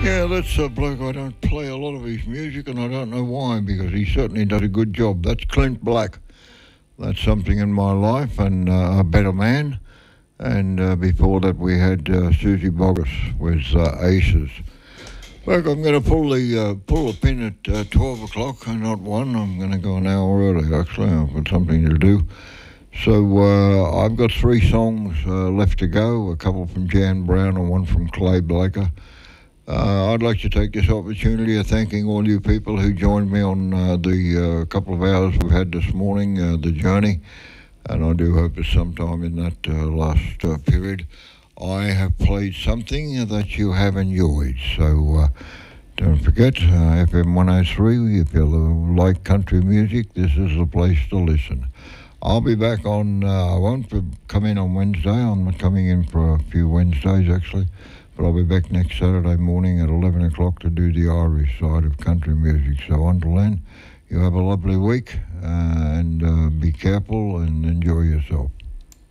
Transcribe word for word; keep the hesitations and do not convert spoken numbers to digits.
Yeah, that's a bloke. I don't play a lot of his music, and I don't know why, because he certainly does a good job. That's Clint Black. That's Something in My Life, and uh, A Better Man. And uh, before that, we had uh, Susie Boggess with uh, Aces. Look, I'm going to pull the uh, pull the pin at uh, twelve o'clock, and not one. I'm going to go an hour early, actually. I've got something to do. So uh, I've got three songs uh, left to go, a couple from Jan Brown and one from Clay Blaker. Uh, I'd like to take this opportunity of thanking all you people who joined me on uh, the uh, couple of hours we've had this morning, uh, the journey, and I do hope that sometime in that uh, last uh, period I have played something that you have enjoyed. So uh, don't forget, uh, F M one oh three, if you like country music, this is the place to listen. I'll be back on, uh, I won't be, come in on Wednesday, I'm not coming in for a few Wednesdays actually, but I'll be back next Saturday morning at eleven o'clock to do the Irish side of country music. So until then, you have a lovely week uh, and uh, be careful and enjoy yourself.